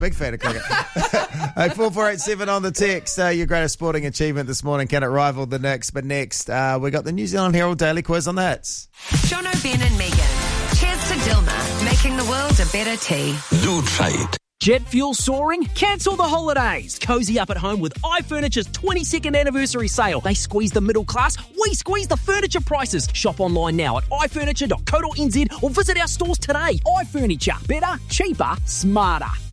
Big fan of cricket. 4487 on the text. Your greatest sporting achievement this morning. Can it rival the Knicks? But next, we got the New Zealand Herald Daily Quiz on the hits. Jono, Ben and Megan. Cheers to Dilma, making the world a better tea. Do trade. Jet fuel soaring? Cancel the holidays. Cozy up at home with iFurniture's 22nd anniversary sale. They squeeze the middle class, we squeeze the furniture prices. Shop online now at ifurniture.co.nz or visit our stores today. iFurniture. Better, cheaper, smarter.